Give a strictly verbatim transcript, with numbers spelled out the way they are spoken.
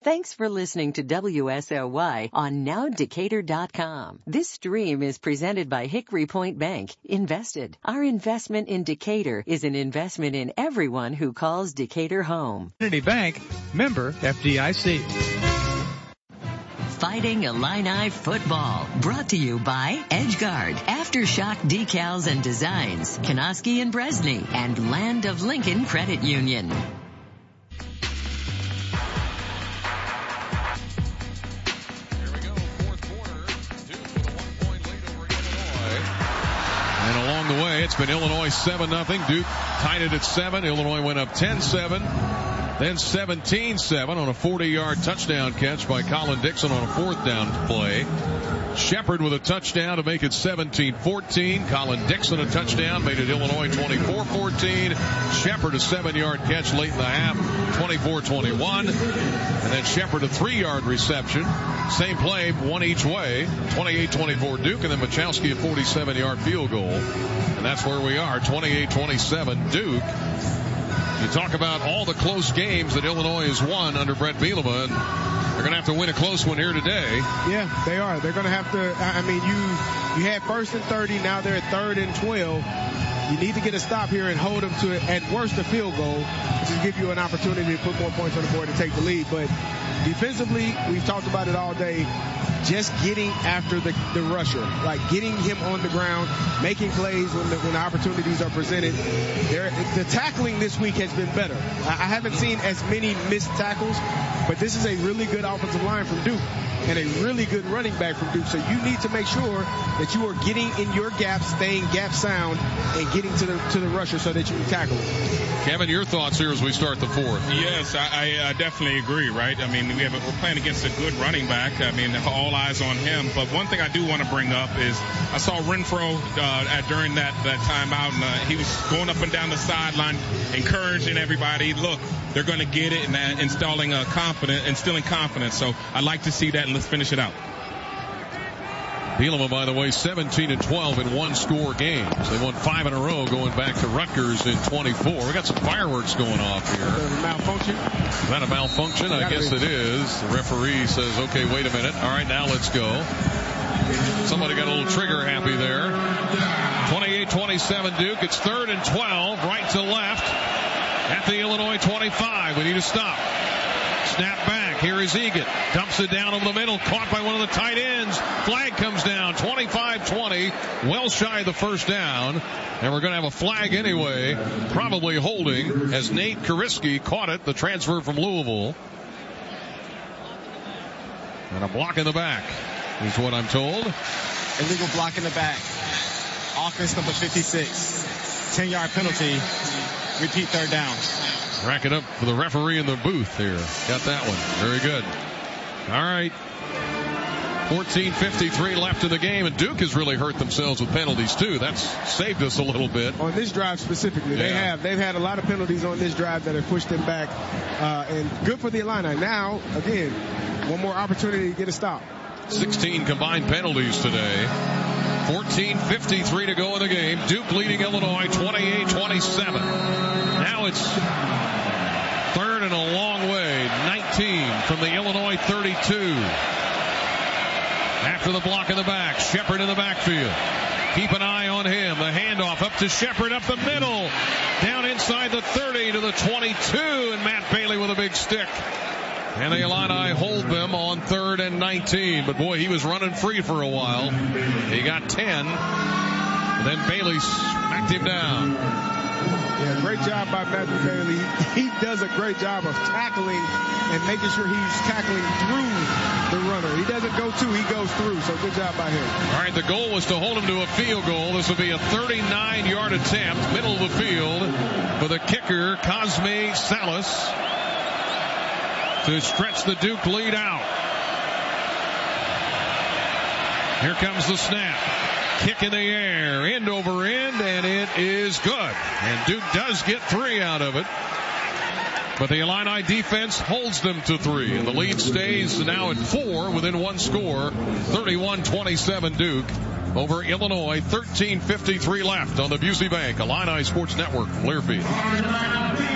Thanks for listening to W S O Y on now decatur dot com. This stream is presented by Hickory Point Bank. Invested. Our investment in Decatur is an investment in everyone who calls Decatur home. Community Bank, member F D I C. Fighting Illini football. Brought to you by EdgeGuard, Aftershock Decals and Designs, Kanoski and Bresney, and Land of Lincoln Credit Union. Along the way, it's been Illinois seven nothing. Duke tied it at seven. Illinois went up ten seven. Then seventeen seven on a forty-yard touchdown catch by Colin Dixon on a fourth down play. Shepard with a touchdown to make it seventeen fourteen. Colin Dixon a touchdown made it Illinois twenty-four fourteen. Shepard a seven-yard catch late in the half, twenty-four twenty-one. And then Shepard a three-yard reception. Same play, one each way, twenty-eight twenty-four Duke, and then Machowski a forty-seven-yard field goal. And that's where we are, twenty-eight twenty-seven Duke. You talk about all the close games that Illinois has won under Brett Bielema, and they're going to have to win a close one here today. Yeah, they are. They're going to have to, I mean, you you had first and thirty, now they're at third and twelve. You need to get a stop here and hold them to, at worst, a field goal, which will give you an opportunity to put more points on the board to take the lead. But defensively, we've talked about it all day, just getting after the, the rusher, like getting him on the ground, making plays when the, when the opportunities are presented. They're, the tackling this week has been better. I, I haven't seen as many missed tackles, but this is a really good offensive line from Duke and a really good running back from Duke. So you need to make sure that you are getting in your gaps, staying gap sound, and getting to the to the rusher so that you can tackle it. Kevin, your thoughts here as we start the fourth? Yes, I, I uh, definitely agree, right? I mean, we have a, we're playing against a good running back. I mean, all eyes on him. But one thing I do want to bring up is I saw Renfro uh, at, during that, that timeout, and uh, he was going up and down the sideline, encouraging everybody, look, they're going to get it, and uh, installing a confidence, instilling confidence. So I'd like to see that, and let's finish it out. Bielema, by the way, seventeen and twelve in one-score games. They won five in a row going back to Rutgers in twenty-four. We got some fireworks going off here. Uh, malfunction? Is that a malfunction? I guess it is. The referee says, okay, wait a minute. All right, now let's go. Somebody got a little trigger happy there. twenty-eight twenty-seven Duke. It's third and twelve, right to left at the Illinois twenty-five. We need to stop. Snap back. Here is Egan. Dumps it down over the middle. Caught by one of the tight ends. Flag comes down. twenty-five twenty. Well shy of the first down. And we're going to have a flag anyway. Probably holding as Nate Kuriski caught it. The transfer from Louisville. And a block in the back is what I'm told. Illegal block in the back. Offense number fifty-six. ten-yard penalty. Repeat third down. Rack it up for the referee in the booth here. Got that one. Very good. All right. fourteen fifty-three left in the game, and Duke has really hurt themselves with penalties too. That's saved us a little bit. On this drive specifically, yeah. they have. They've had a lot of penalties on this drive that have pushed them back. Uh, and good for the Illini. Now, again, one more opportunity to get a stop. sixteen combined penalties today. fourteen fifty-three to go in the game. Duke leading Illinois twenty-eight twenty-seven. Now it's third and a long way. nineteen from the Illinois thirty-two. After the block in the back, Shepard in the backfield. Keep an eye on him. The handoff up to Shepard up the middle. Down inside the thirty to the twenty-two, and Matt Bailey with a big stick. And the Illini hold them on third and nineteen. But boy, he was running free for a while. He got ten. And then Bailey smacked him down. Yeah, great job by Matthew Bailey. He does a great job of tackling and making sure he's tackling through the runner. He doesn't go to, he goes through. So good job by him. All right, the goal was to hold him to a field goal. This will be a thirty-nine-yard attempt, middle of the field, for the kicker, Cosme Salas, to stretch the Duke lead out. Here comes the snap. Kick in the air, end over end, and it is good. And Duke does get three out of it. But the Illini defense holds them to three. And the lead stays now at four within one score. thirty-one twenty-seven Duke over Illinois. thirteen fifty-three left on the Busey Bank Illini Sports Network, Learfield.